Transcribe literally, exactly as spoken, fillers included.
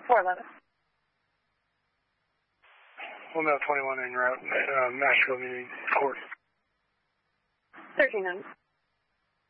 four eleven. one mile twenty-one en route, uh, Nashville Community Court. thirteen hundred.